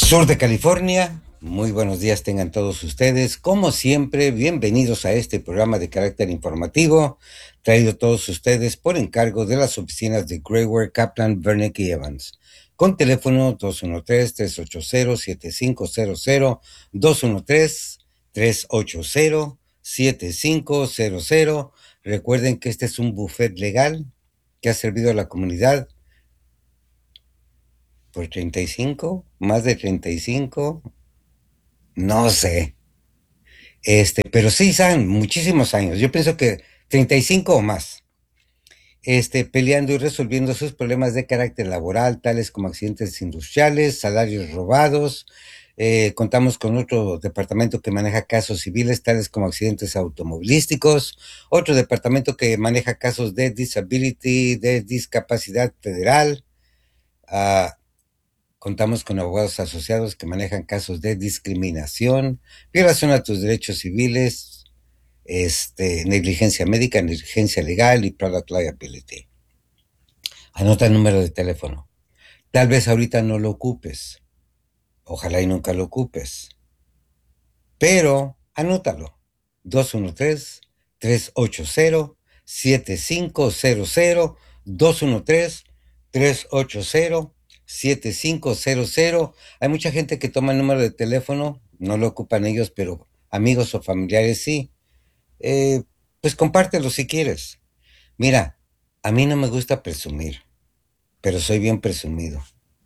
Sur de California. Muy buenos días tengan todos ustedes. Como siempre, bienvenidos a este programa de carácter informativo, traído a todos ustedes por encargo de las oficinas de Grayware, Kaplan, Wernick y Evans. Con teléfono 213-380-7500, 213-380-7500. Recuerden que este es un buffet legal que ha servido a la comunidad por 35, más de 35, no sé. Pero sí, saben, muchísimos años. Yo pienso que 35 o más. Peleando y resolviendo sus problemas de carácter laboral, tales como accidentes industriales, salarios robados. Contamos con otro departamento que maneja casos civiles, tales como accidentes automovilísticos. Otro departamento que maneja casos de disability, de discapacidad federal. Ah, Contamos con abogados asociados que manejan casos de discriminación, violación a tus derechos civiles, negligencia médica, negligencia legal y product liability. Anota el número de teléfono. Tal vez ahorita no lo ocupes. Ojalá y nunca lo ocupes. Pero anótalo. 213-380-7500. 213-380-7500. Hay mucha gente que toma el número de teléfono, no lo ocupan ellos, pero amigos o familiares sí. Eh, pues compártelo si quieres. Mira, a mí no me gusta presumir, pero soy bien presumido.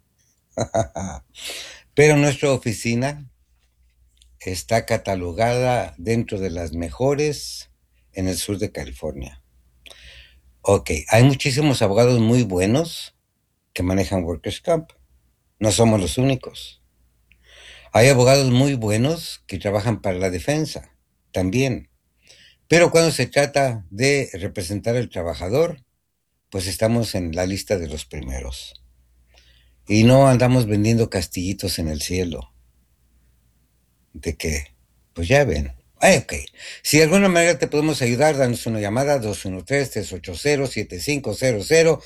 Pero nuestra oficina está catalogada dentro de las mejores en el sur de California. Ok, hay muchísimos abogados muy buenos que manejan Workers' Comp. No somos los únicos. Hay abogados muy buenos que trabajan para la defensa, también. Pero cuando se trata de representar al trabajador, pues estamos en la lista de los primeros. Y no andamos vendiendo castillitos en el cielo. De que, pues ya ven. Ok. Si de alguna manera te podemos ayudar, danos una llamada 213-380-7500,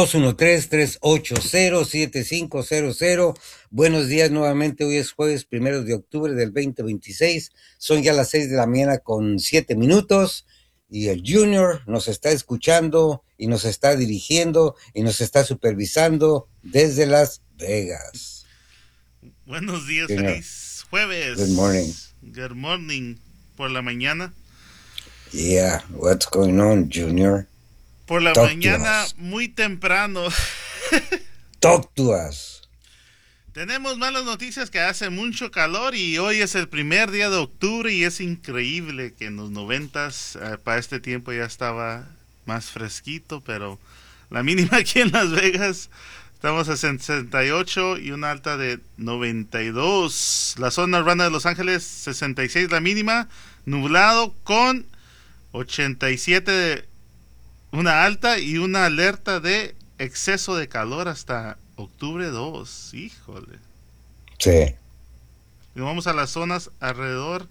213-380-7500. Buenos días nuevamente. Hoy es jueves 1 de octubre del 2026. Son ya las 6 de la mañana con 7 minutos. Y el Junior nos está escuchando y nos está dirigiendo y nos está supervisando desde Las Vegas. Buenos días, Junior, feliz good morning. jueves. Good morning por la mañana. Yeah, what's going on, Junior? Por la Talk to mañana, us. muy temprano. Talk to us. Tenemos malas noticias que hace mucho calor y hoy es el primer día de octubre y es increíble que en los noventas para este tiempo ya estaba más fresquito, pero la mínima aquí en Las Vegas estamos a 68 y una alta de 92. La zona urbana de Los Ángeles 66 la mínima, nublado con 87 de una alta y una alerta de exceso de calor hasta octubre 2. Híjole. Sí. Y vamos a las zonas alrededor.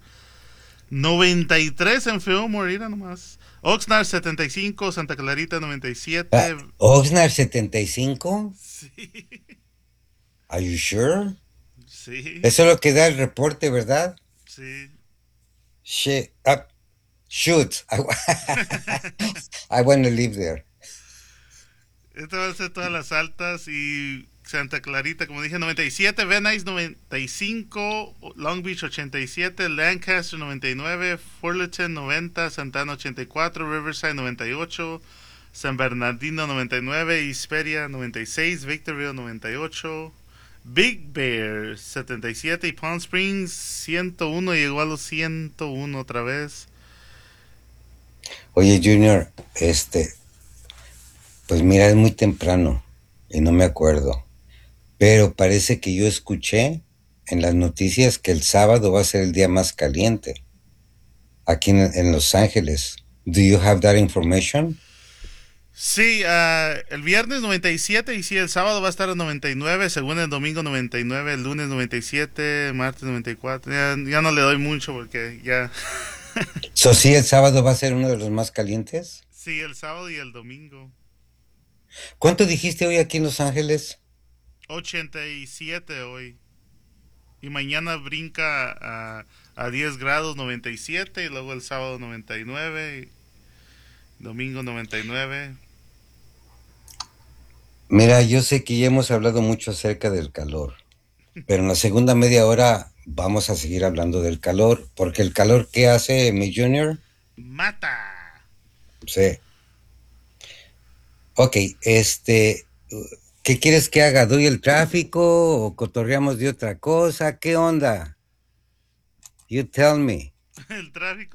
93 en Fillmore, mira nomás. Oxnard 75, Santa Clarita 97. Oxnard 75? Sí, Are you sure? sí, Eso es lo que da el reporte, ¿verdad? sí. Shit. Shoot. I want to live there. Esta va a ser todas las altas y Santa Clarita, como dije, 97, Venice 95, Long Beach 87, Lancaster 99, Fullerton 90, Santana 84, Riverside 98, San Bernardino 99, Hesperia 96, Victorville 98, Big Bear 77 y Palm Springs 101, llegó a los 101 otra vez. Oye, Junior, pues mira, es muy temprano y no me acuerdo. Pero parece que yo escuché en las noticias que el sábado va a ser el día más caliente aquí en Los Ángeles. Do you have that information? Sí, el viernes 97 y sí, el sábado va a estar a 99, según el domingo 99, el lunes 97, martes 94. Ya no le doy mucho porque ya... So, sí, el sábado va a ser uno de los más calientes. Sí, el sábado y el domingo. ¿Cuánto dijiste hoy aquí en Los Ángeles? 87 hoy. Y mañana brinca a 10 grados 97 y luego el sábado 99 y domingo 99. Mira, yo sé que ya hemos hablado mucho acerca del calor, pero en la segunda media hora vamos a seguir hablando del calor, porque el calor que hace mi Junior, Mata. sí. Ok, ¿qué quieres que haga? ¿Doy el tráfico o cotorreamos de otra cosa? ¿Qué onda? You tell me. El tráfico